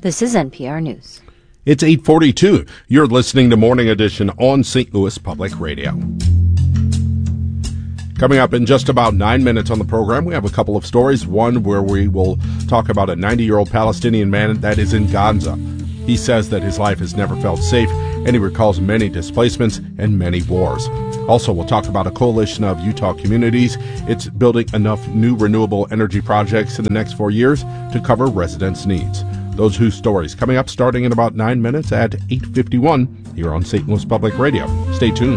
This is NPR News. It's 8:42. You're listening to Morning Edition on St. Louis Public Radio. Coming up in just about 9 minutes on the program, we have a couple of stories. One where we will talk about a 90-year-old Palestinian man that is in Gaza. He says that his life has never felt safe, and he recalls many displacements and many wars. Also, we'll talk about a coalition of Utah communities. It's building enough new renewable energy projects in the next 4 years to cover residents' needs. Those two stories coming up starting in about 9 minutes at 8:51 here on St. Louis Public Radio. Stay tuned.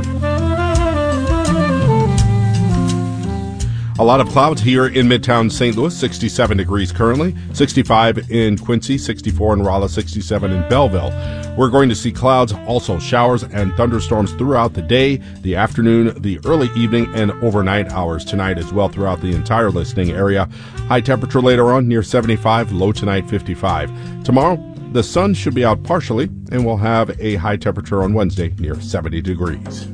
A lot of clouds here in Midtown St. Louis, 67 degrees currently, 65 in Quincy, 64 in Rolla, 67 in Belleville. We're going to see clouds, also showers and thunderstorms throughout the day, the afternoon, the early evening, and overnight hours tonight as well throughout the entire listening area. High temperature later on near 75, low tonight 55. Tomorrow, the sun should be out partially, and we'll have a high temperature on Wednesday near 70 degrees.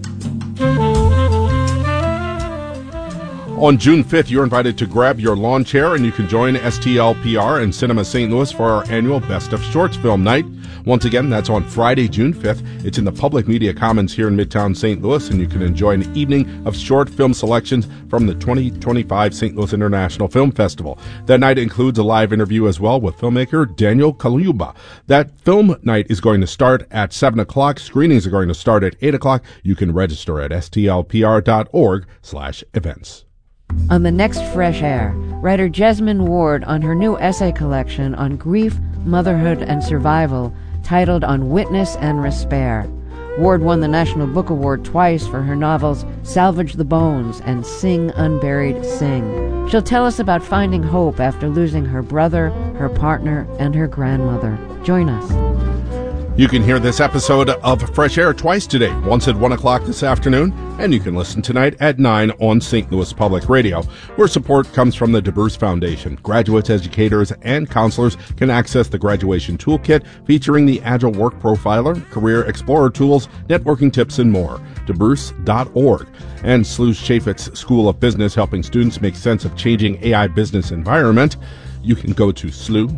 On June 5th, you're invited to grab your lawn chair and you can join STLPR and Cinema St. Louis for our annual Best of Shorts film night. Once again, that's on Friday, June 5th. It's in the Public Media Commons here in Midtown St. Louis, and you can enjoy an evening of short film selections from the 2025 St. Louis International Film Festival. That night includes a live interview as well with filmmaker Daniel Kaluuya. That film night is going to start at 7 o'clock. Screenings are going to start at 8 o'clock. You can register at stlpr.org/events. On the next Fresh Air, writer Jesmyn Ward on her new essay collection on grief, motherhood, and survival titled On Witness and Respair. Ward won the National Book Award twice for her novels Salvage the Bones and Sing Unburied Sing. She'll tell us about finding hope after losing her brother, her partner, and her grandmother. Join us. You can hear this episode of Fresh Air twice today, once at 1 o'clock this afternoon, and you can listen tonight at 9 on St. Louis Public Radio, where support comes from the DeBruce Foundation. Graduates, educators, and counselors can access the graduation toolkit featuring the Agile Work Profiler, Career Explorer tools, networking tips, and more. DeBruce.org. And SLU's Chaffetz School of Business, helping students make sense of changing AI business environment. You can go to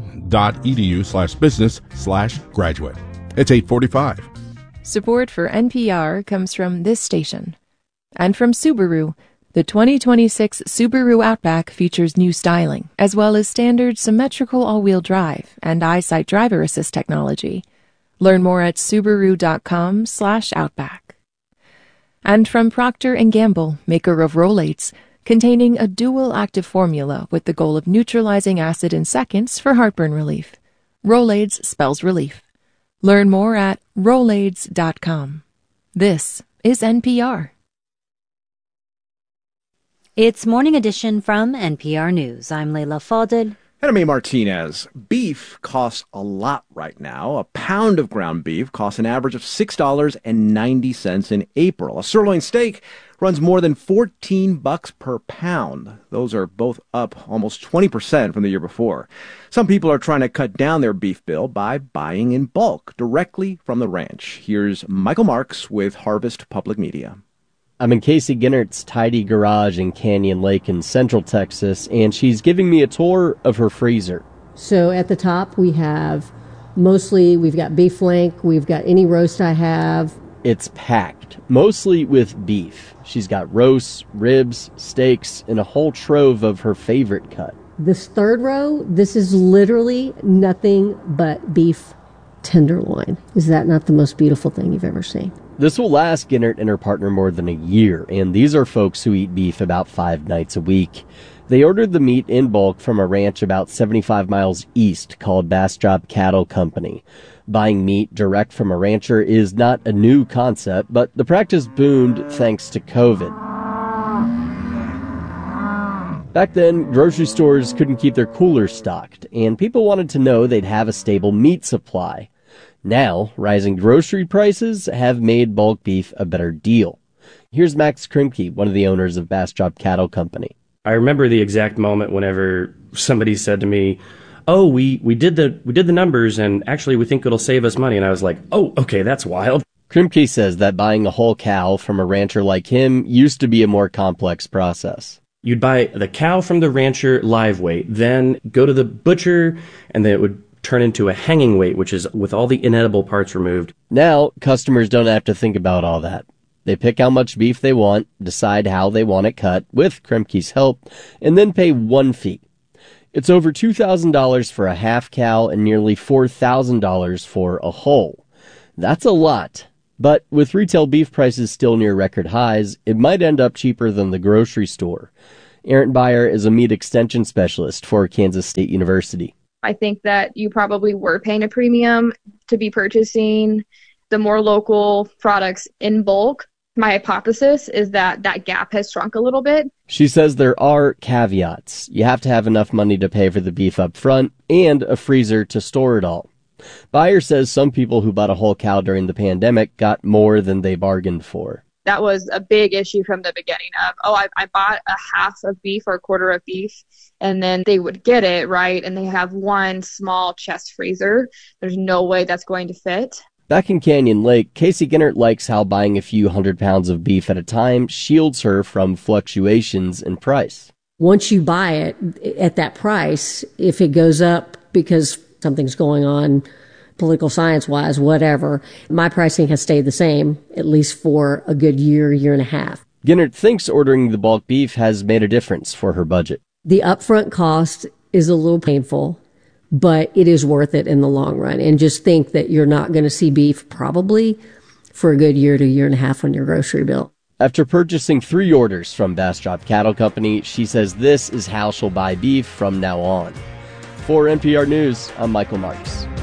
slu.edu/business/graduate. It's 8:45. Support for NPR comes from this station. And from Subaru. The 2026 Subaru Outback features new styling, as well as standard symmetrical all-wheel drive and EyeSight driver assist technology. Learn more at Subaru.com/Outback. And from Procter & Gamble, maker of Rolaids, containing a dual active formula with the goal of neutralizing acid in seconds for heartburn relief. Rolaids spells relief. Learn more at Rolaids.com. This is NPR. It's Morning Edition from NPR News. I'm Leila Fadel. And I'm A. Martinez. Beef costs a lot right now. A pound of ground beef costs an average of $6.90 in April. A sirloin steak runs more than $14 per pound. Those are both up almost 20% from the year before. Some people are trying to cut down their beef bill by buying in bulk directly from the ranch. Here's Michael Marks with Harvest Public Media. I'm in Casey Ginnert's tidy garage in Canyon Lake in Central Texas, and she's giving me a tour of her freezer. So at the top we've got beef flank, we've got any roast I have. It's packed, mostly with beef. She's got roasts, ribs, steaks, and a whole trove of her favorite cut. This third row, this is literally nothing but beef tenderloin. Is that not the most beautiful thing you've ever seen? This will last Ginnert and her partner more than a year, and these are folks who eat beef about 5 nights a week. They ordered the meat in bulk from a ranch about 75 miles east called Bastrop Cattle Company. Buying meat direct from a rancher is not a new concept, but the practice boomed thanks to COVID. Back then, grocery stores couldn't keep their coolers stocked, and people wanted to know they'd have a stable meat supply. Now, rising grocery prices have made bulk beef a better deal. Here's Max Krimke, one of the owners of Bastrop Cattle Company. I remember the exact moment whenever somebody said to me, "Oh, we did the numbers, and actually we think it'll save us money." And I was like, "Oh, okay, that's wild." Krimke says that buying a whole cow from a rancher like him used to be a more complex process. You'd buy the cow from the rancher live weight, then go to the butcher, and then it would turn into a hanging weight, which is with all the inedible parts removed. Now, customers don't have to think about all that. They pick how much beef they want, decide how they want it cut, with Kremke's help, and then pay one fee. It's over $2,000 for a half cow and nearly $4,000 for a whole. That's a lot. But with retail beef prices still near record highs, it might end up cheaper than the grocery store. Erin Beyer is a meat extension specialist for Kansas State University. I think that you probably were paying a premium to be purchasing the more local products in bulk. My hypothesis is that that gap has shrunk a little bit. She says there are caveats. You have to have enough money to pay for the beef up front and a freezer to store it all. Beyer says some people who bought a whole cow during the pandemic got more than they bargained for. That was a big issue from the beginning of, I bought a half of beef or a quarter of beef, and then they would get it, right? And they have one small chest freezer. There's no way that's going to fit. Back in Canyon Lake, Casey Ginnert likes how buying a few 100 pounds of beef at a time shields her from fluctuations in price. Once you buy it at that price, if it goes up because something's going on political science-wise, whatever, my pricing has stayed the same, at least for a good year and a half. Ginnert thinks ordering the bulk beef has made a difference for her budget. The upfront cost is a little painful, but it is worth it in the long run. And just think that you're not going to see beef probably for a good year to year and a half on your grocery bill. After purchasing 3 orders from Bastrop Cattle Company, she says this is how she'll buy beef from now on. For NPR News, I'm Michael Marks.